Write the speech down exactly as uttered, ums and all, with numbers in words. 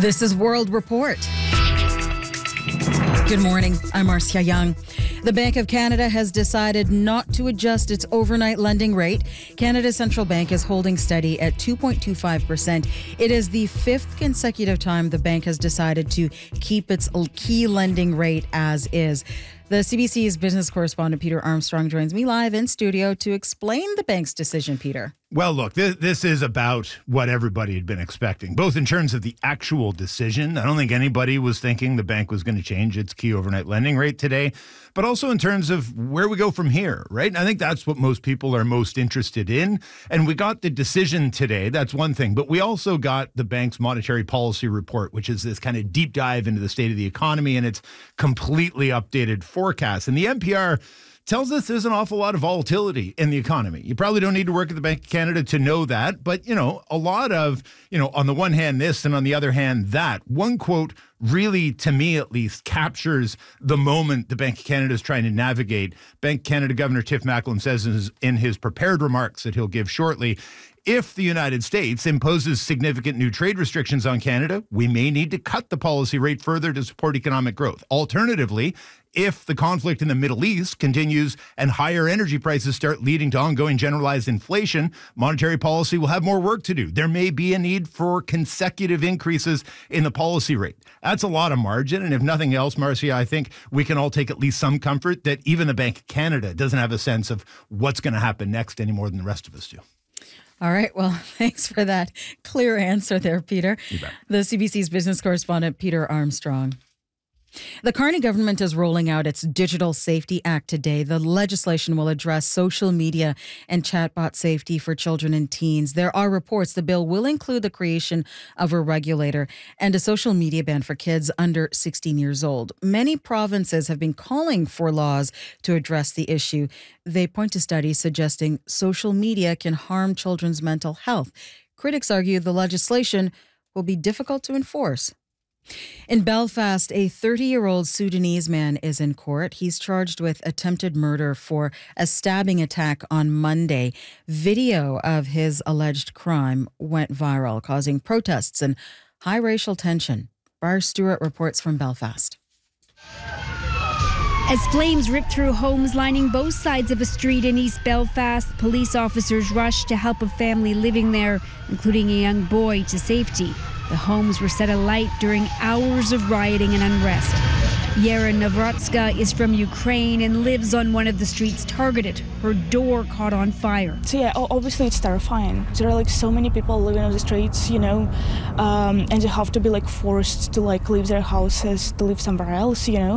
This is World Report. Good morning. I'm Marcia Young. The Bank of Canada has decided not to adjust its overnight lending rate. Canada's central bank is holding steady at two point two five percent. It is the fifth consecutive time the bank has decided to keep its key lending rate as is. The C B C's business correspondent Peter Armstrong joins me live in studio to explain the bank's decision, Peter. Well, look, this, this is about what everybody had been expecting, both in terms of the actual decision. I don't think anybody was thinking the bank was going to change its key overnight lending rate today, but also in terms of where we go from here, right? And I think that's what most people are most interested in. And we got the decision today. That's one thing. But we also got the bank's monetary policy report, which is this kind of deep dive into the state of the economy and its completely updated forecast. And the N P R tells us there's an awful lot of volatility in the economy. You probably don't need to work at the Bank of Canada to know that, but, you know, a lot of, you know, on the one hand this and on the other hand that. One quote really, to me at least, captures the moment the Bank of Canada is trying to navigate. Bank of Canada Governor Tiff Macklem says in his, in his prepared remarks that he'll give shortly, if the United States imposes significant new trade restrictions on Canada, we may need to cut the policy rate further to support economic growth. Alternatively, if the conflict in the Middle East continues and higher energy prices start leading to ongoing generalized inflation, monetary policy will have more work to do. There may be a need for consecutive increases in the policy rate. That's a lot of margin. And if nothing else, Marcia, I think we can all take at least some comfort that even the Bank of Canada doesn't have a sense of what's going to happen next any more than the rest of us do. All right. Well, thanks for that clear answer there, Peter. You bet. The C B C's business correspondent, Peter Armstrong. The Carney government is rolling out its Digital Safety Act today. The legislation will address social media and chatbot safety for children and teens. There are reports the bill will include the creation of a regulator and a social media ban for kids under sixteen years old. Many provinces have been calling for laws to address the issue. They point to studies suggesting social media can harm children's mental health. Critics argue the legislation will be difficult to enforce. In Belfast, a thirty-year-old Sudanese man is in court. He's charged with attempted murder for a stabbing attack on Monday. Video of his alleged crime went viral, causing protests and high racial tension. Bar Stewart reports from Belfast. As flames ripped through homes lining both sides of a street in East Belfast, police officers rushed to help a family living there, including a young boy, to safety. The homes were set alight during hours of rioting and unrest. Yera Navrotska is from Ukraine and lives on one of the streets targeted. Her door caught on fire. So yeah, obviously it's terrifying. There are like so many people living on the streets, you know, um, and they have to be like forced to like leave their houses to live somewhere else, you know.